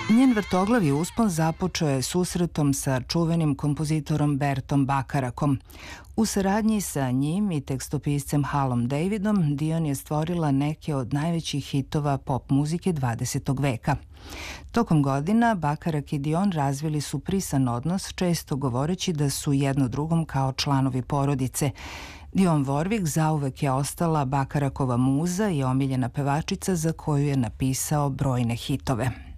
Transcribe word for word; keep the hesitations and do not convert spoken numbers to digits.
Njen vrtoglavi uspon započeo je susretom sa čuvenim kompozitorom Bertom Bakarakom. U saradnji sa njim i tekstopiscem Halom Davidom, Dion je stvorila neke od najvećih hitova pop muzike dvadesetog veka. Tokom godina Bakarak i Dion razvili su prisan odnos, često govoreći da su jedno drugom kao članovi porodice. Dionne Warwick zauvek je ostala Bakarakova muza i omiljena pevačica za koju je napisao brojne hitove.